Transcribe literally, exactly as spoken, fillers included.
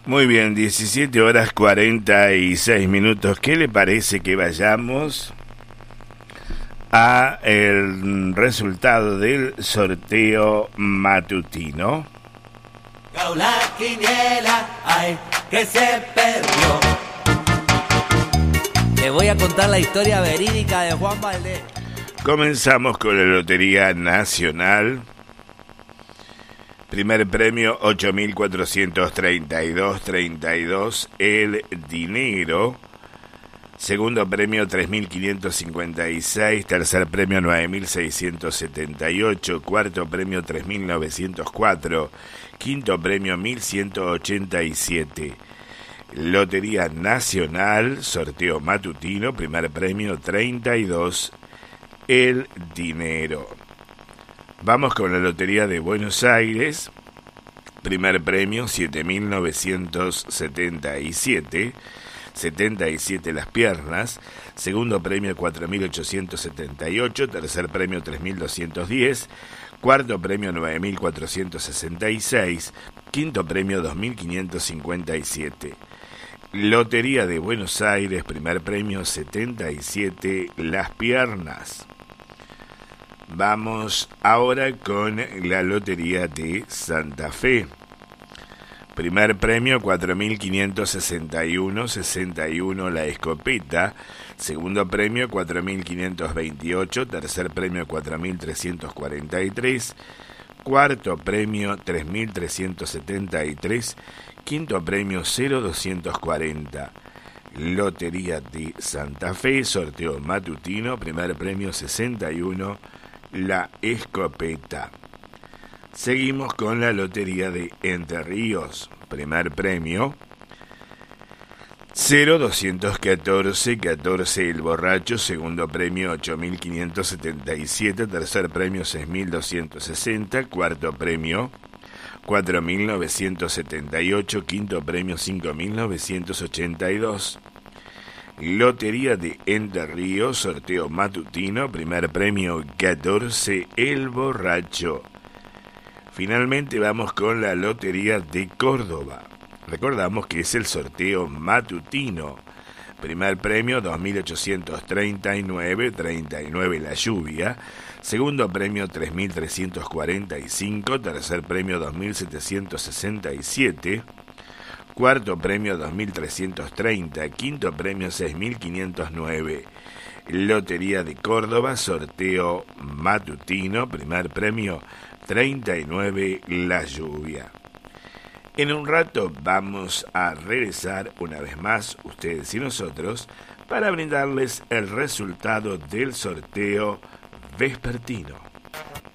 Muy bien, diecisiete horas cuarenta y seis minutos. ¿Qué le parece que vayamos a el resultado del sorteo matutino? La quiniela, ay, que se perdió. Le voy a contar la historia verídica de Juan Valdés. Comenzamos con la Lotería Nacional. Primer premio ocho mil cuatrocientos treinta y dos treinta y dos, el dinero. Segundo premio tres mil quinientos cincuenta y seis, tercer premio nueve mil seiscientos setenta y ocho, cuarto premio tres mil novecientos cuatro, quinto premio mil ciento ochenta y siete. Lotería Nacional, sorteo matutino, primer premio treinta y dos, el dinero. Vamos con la Lotería de Buenos Aires. Primer premio siete mil novecientos setenta y siete, setenta y siete las piernas. Segundo premio cuatro mil ochocientos setenta y ocho, tercer premio tres mil doscientos diez, cuarto premio nueve mil cuatrocientos sesenta y seis, quinto premio dos mil quinientos cincuenta y siete. Lotería de Buenos Aires, primer premio setenta y siete las piernas. Vamos ahora con la Lotería de Santa Fe. Primer premio cuatro mil quinientos sesenta y uno, sesenta y uno la escopeta. Segundo premio cuatro mil quinientos veintiocho, tercer premio cuatro mil trescientos cuarenta y tres, cuarto premio tres mil trescientos setenta y tres, quinto premio cero doscientos cuarenta. Lotería de Santa Fe, sorteo matutino, primer premio sesenta y uno, la escopeta. Seguimos con la Lotería de Entre Ríos. Primer premio cero doscientos catorce, catorce el borracho. Segundo premio ocho mil quinientos setenta y siete, tercer premio seis mil doscientos sesenta, cuarto premio cuatro mil novecientos setenta y ocho, quinto premio cinco mil novecientos ochenta y dos. Lotería de Entre Ríos, sorteo matutino, primer premio catorce, el borracho. Finalmente vamos con la Lotería de Córdoba. Recordamos que es el sorteo matutino. Primer premio dos mil ochocientos treinta y nueve, treinta y nueve la lluvia. Segundo premio tres mil trescientos cuarenta y cinco, tercer premio dos mil setecientos sesenta y siete. Cuarto premio dos mil trescientos treinta, quinto premio seis mil quinientos nueve. Lotería de Córdoba, sorteo matutino, primer premio treinta y nueve la lluvia. En un rato vamos a regresar una vez más, ustedes y nosotros, para brindarles el resultado del sorteo vespertino.